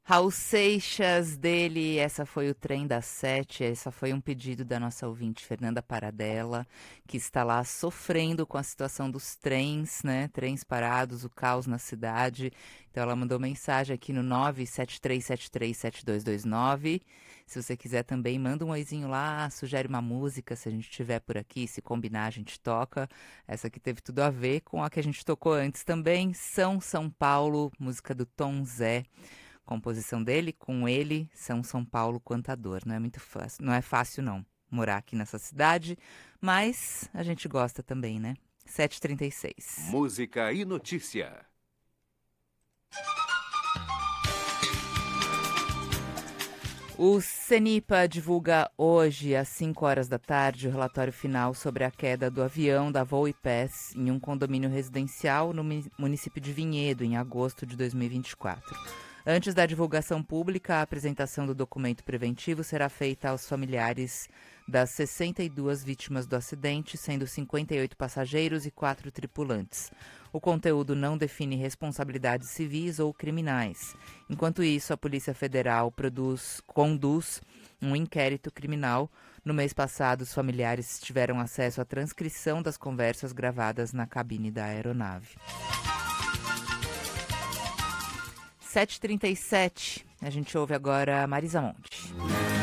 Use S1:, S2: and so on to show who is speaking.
S1: Raul Seixas dele, essa foi o Trem das Sete, essa foi um pedido da nossa ouvinte Fernanda Paradella, que está lá sofrendo com a situação dos trens, né? Trens parados, o caos na cidade. Então ela mandou mensagem aqui no 973737229. Se você quiser também, manda um oizinho lá, sugere uma música, se a gente estiver por aqui, se combinar a gente toca. Essa aqui teve tudo a ver com a que a gente tocou antes também, São Paulo, música do Tom Zé. Composição dele, com ele, São Paulo Cantador. Não é muito fácil, não é fácil não morar aqui nessa cidade, mas a gente gosta também, né? 7h36.
S2: Música e notícia.
S1: O CENIPA divulga hoje, às 5 horas da tarde, o relatório final sobre a queda do avião da Voo e Pass em um condomínio residencial no município de Vinhedo, em agosto de 2024. Antes da divulgação pública, a apresentação do documento preventivo será feita aos familiares das 62 vítimas do acidente, sendo 58 passageiros e 4 tripulantes. O conteúdo não define responsabilidades civis ou criminais. Enquanto isso, a Polícia Federal conduz um inquérito criminal. No mês passado, os familiares tiveram acesso à transcrição das conversas gravadas na cabine da aeronave. 7h37, a gente ouve agora Marisa Monte.